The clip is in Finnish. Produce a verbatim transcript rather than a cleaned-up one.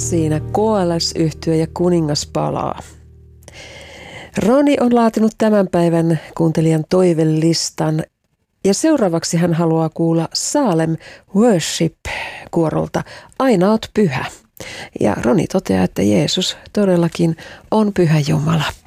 siinä Koalas-yhtye ja Kuningas palaa. Roni on laatinut tämän päivän kuuntelijan toivelistan ja seuraavaksi hän haluaa kuulla Salem Worship-kuorolta Aina oot pyhä. Ja Roni toteaa, että Jeesus todellakin on pyhä Jumala.